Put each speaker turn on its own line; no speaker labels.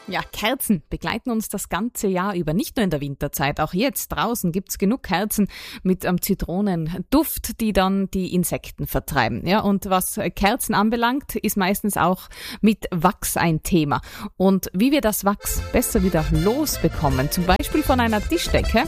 Ja, Kerzen begleiten uns das ganze Jahr über, nicht nur in der Winterzeit. Auch jetzt draußen gibt's genug Kerzen mit Zitronenduft, die dann die Insekten vertreiben. Ja, und was Kerzen anbelangt, ist meistens auch mit Wachs ein Thema. Und wie wir das Wachs besser wieder losbekommen, zum Beispiel von einer Tischdecke,